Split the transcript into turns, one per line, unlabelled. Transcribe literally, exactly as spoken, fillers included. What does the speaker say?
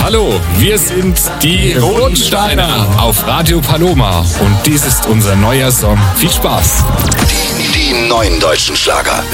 Hallo, wir sind die Rotensteiner auf Radio Paloma und dies ist unser neuer Song. Viel Spaß!
Die, die neuen deutschen Schlager.